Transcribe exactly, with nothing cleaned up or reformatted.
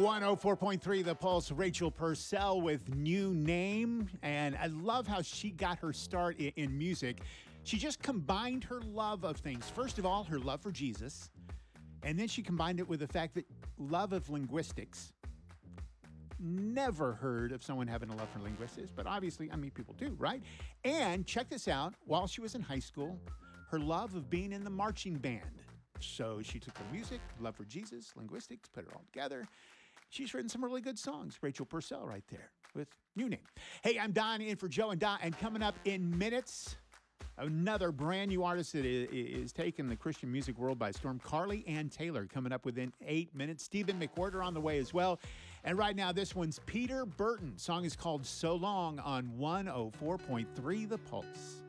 one oh four point three The Pulse, Rachel Purcell with New Name. And I love how she got her start in, in music. She just combined her love of things. First of all, her love for Jesus. And then she combined it with the fact that love of linguistics. Never heard of someone having a love for linguistics, but obviously, I mean, people do, right? And check this out. While she was in high school, her love of being in the marching band. So she took her music, love for Jesus, linguistics, put it all together. She's written some really good songs. Rachel Purcell right there with New Name. Hey, I'm Don in for Joe and Don, and coming up in minutes, another brand new artist that is, is taking the Christian music world by storm, Carly Ann Taylor, coming up within eight minutes. Stephen McWhirter on the way as well. And right now, this one's Peter Burton. Song is called So Long on one oh four point three The Pulse.